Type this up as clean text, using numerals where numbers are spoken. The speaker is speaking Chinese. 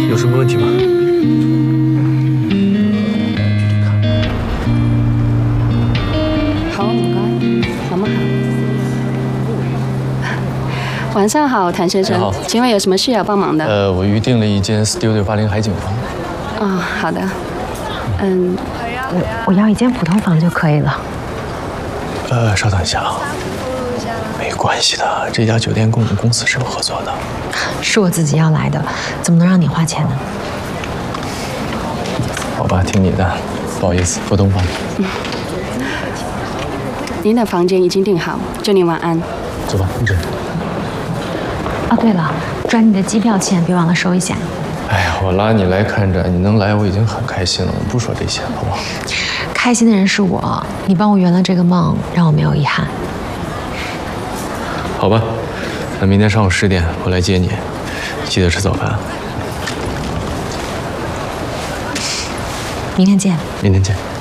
有什么问题吗？ 好，唔該，媽媽好。晚上好，谭先生。 你好， 请问有什么需要帮忙的？ 我预定了一间 Studio 80海景房。 哦，好的。 我要一间普通房就可以了。 稍等一下啊。没关系的，这家酒店跟我们公司是有合作的。 是我自己要来的，怎么能让你花钱呢？ 好吧，听你的。不好意思，普通房。 您的房间已经订好，祝您晚安。 走吧，你这。 哦，对了，转你的机票钱别忘了收一下。 哎呀，我拉你来看展，你能来我已经很开心了，我不说这些，好不好？ 开心的人是我，你帮我圆了这个梦，让我没有遗憾。 好吧，那明天上午10点我来接你，记得吃早饭。 明天见。 明天见。